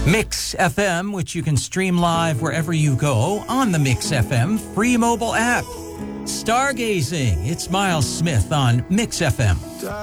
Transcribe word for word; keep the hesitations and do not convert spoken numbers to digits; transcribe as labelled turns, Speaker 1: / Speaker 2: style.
Speaker 1: Mix F M, which you can stream live wherever you go on the Mix F M free mobile app. Stargazing, it's Miles Smith on Mix F M.